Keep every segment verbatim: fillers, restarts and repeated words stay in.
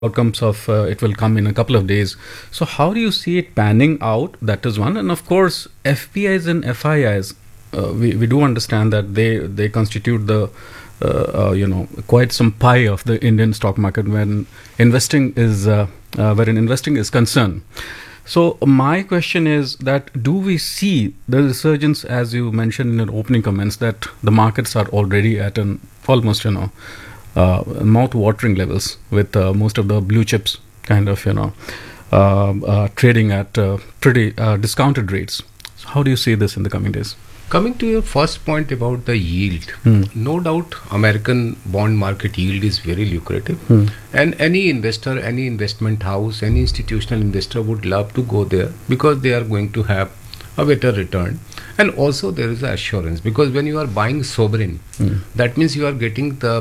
outcomes of uh, it will come in a couple of days. So how do you see it panning out? That is one, and of course, F P Is and F I Is. Uh, we we do understand that they they constitute the uh, uh, you know quite some pie of the Indian stock market when investing is uh, uh, wherein investing is concerned. So my question is that do we see the resurgence, as you mentioned in your opening comments, that the markets are already at an almost you know uh, mouth-watering levels with uh, most of the blue chips kind of you know uh, uh, trading at uh, pretty uh, discounted rates. So how do you see this in the coming days? Coming to your first point about the yield, Hmm. no doubt American bond market yield is very lucrative, Hmm. and any investor, any investment house, any institutional investor would love to go there because they are going to have a better return. And also there is a assurance, because when you are buying sovereign, Hmm. that means you are getting the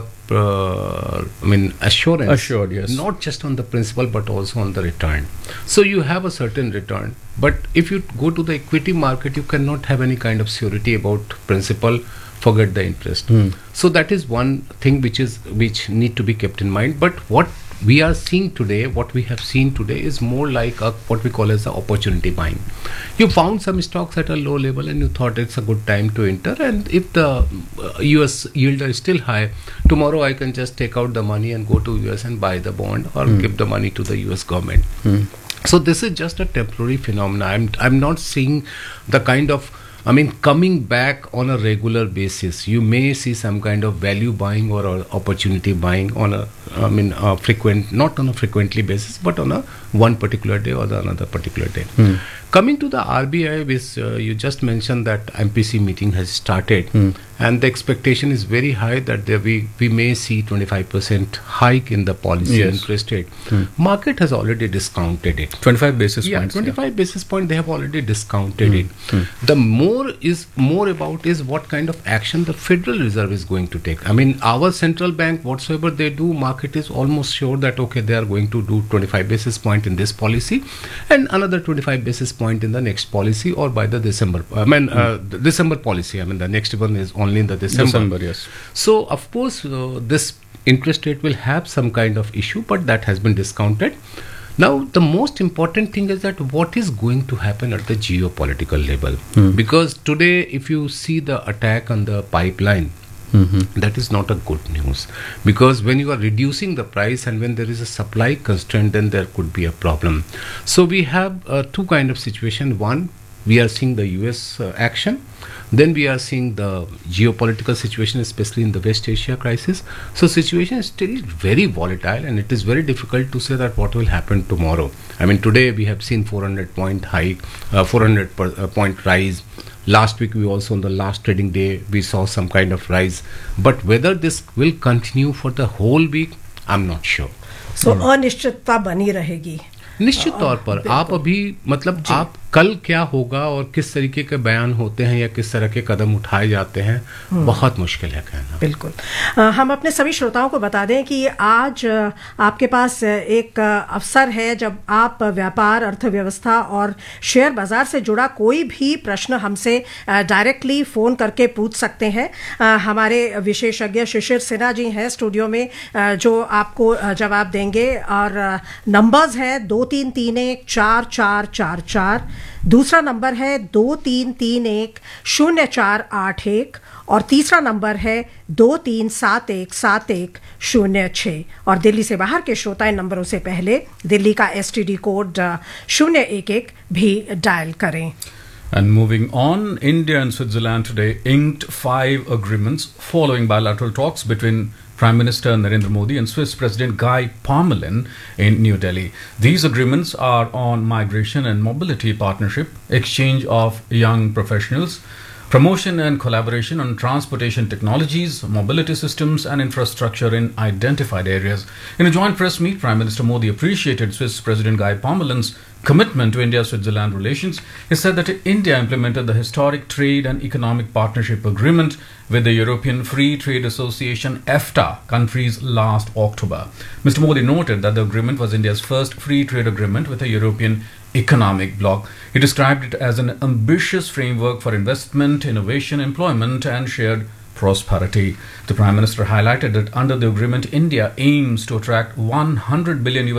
uh, I mean assurance, Assured, yes. not just on the principal but also on the return. So you have a certain return, but if you go to the equity market, you cannot have any kind of surety about principal, forget the interest. Hmm. So that is one thing which is which need to be kept in mind. But what we are seeing today, what we have seen today is more like a what we call as the opportunity buying. You found some stocks at a low level and you thought it's a good time to enter, and if the uh, U S yield is still high, tomorrow I can just take out the money and go to U S and buy the bond or Hmm. give the money to the U S government. Hmm. So this is just a temporary phenomenon. I'm I'm not seeing the kind of, I mean, coming back on a regular basis. You may see some kind of value buying or, or opportunity buying on a, I mean, a frequent, not on a frequently basis, but on a one particular day or the another particular day. Hmm. Coming to the R B I, which uh, you just mentioned that M P C meeting has started, Hmm. and the expectation is very high that there we we may see twenty-five percent hike in the policy Yes. interest rate. Hmm. Market has already discounted it. twenty-five basis Yeah, points. twenty-five basis point they have already discounted Hmm. it. Hmm. The more is more about is what kind of action the Federal Reserve is going to take. I mean, our central bank, whatsoever they do, market is almost sure that okay, they are going to do twenty-five basis point in this policy and another twenty-five basis point in the next policy, or by the December, I mean, uh, the December policy. I mean, the next one is only in the December. December, yes. So, of course, uh, this interest rate will have some kind of issue, but that has been discounted. Now, the most important thing is that what is going to happen at the geopolitical level? Hmm. Because today, if you see the attack on the pipeline, Mm-hmm. that is not a good news, because when you are reducing the price and when there is a supply constraint, then there could be a problem. So we have uh, two kind of situation. One, we are seeing the U S uh, action, then we are seeing the geopolitical situation, especially in the West Asia crisis. So situation is still very volatile, and it is very difficult to say that what will happen tomorrow. I mean, today we have seen four hundred point hike, uh, four hundred per, uh, point rise. Last week we also, on the last trading day, we saw some kind of rise. But whether this will continue for the whole week, I'm not sure. सो अनिश्चितता बनी रहेगी. निश्चित तौर पर आप अभी मतलब आप कल क्या होगा और किस तरीके के बयान होते हैं या किस तरह के कदम उठाए जाते हैं, बहुत मुश्किल है कहना. बिल्कुल. अ, हम अपने सभी श्रोताओं को बता दें कि आज अ, आपके पास एक अ, अवसर है जब आप व्यापार, अर्थव्यवस्था और शेयर बाजार से जुड़ा कोई भी प्रश्न हमसे अ, डायरेक्टली फ़ोन करके पूछ सकते हैं. अ, हमारे विशेषज्ञ शिशिर सिन्हा जी हैं स्टूडियो में अ, जो आपको अ, जवाब देंगे. और अ, नंबर्स हैं दो तीन तीन एक चार चार चार चार, दूसरा नंबर है दो तीन तीन एक शून्य चार आठ एक, और तीसरा नंबर है दो तीन सात एक सात एक शून्य छः. और दिल्ली से बाहर के श्रोता इन नंबरों से पहले दिल्ली का एस टी डी कोड शून्य एक एक भी डायल करें. And moving on, India and Switzerland today inked five agreements following bilateral talks between Prime Minister Narendra Modi and Swiss President Guy Parmelin in New Delhi. These agreements are on migration and mobility partnership, exchange of young professionals, promotion and collaboration on transportation technologies, mobility systems and infrastructure in identified areas. In a joint press meet, Prime Minister Modi appreciated Swiss President Guy Parmelin's commitment to India-Switzerland relations. He said that India implemented the historic trade and economic partnership agreement with the European Free Trade Association EFTA countries last October. Mister Modi noted that the agreement was India's first free trade agreement with a European economic bloc. He described it as an ambitious framework for investment, innovation, employment and shared prosperity. The Prime Minister highlighted that under the agreement, India aims to attract one hundred billion